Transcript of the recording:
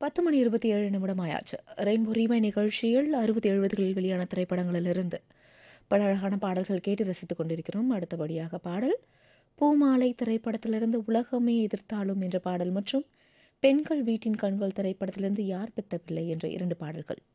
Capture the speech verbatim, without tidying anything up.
பத்து மணி இருபத்தி ஏழு நிமிடம் ஆயாச்சு. ரெயின்போ ரீமை நிகழ்ச்சியில் அறுபது எழுபதுகளில் வெளியான திரைப்படங்களிலிருந்து பல அழகான பாடல்கள் கேட்டு ரசித்துக் கொண்டிருக்கிறோம். அடுத்தபடியாக பாடல் பூமாலை திரைப்படத்திலிருந்து உலகமே எதிர்த்தாலும் என்ற பாடல் மற்றும் பெண்கள் வீட்டின் கண்கள் திரைப்படத்திலிருந்து யார் பெத்த பிள்ளை என்ற இரண்டு பாடல்கள்.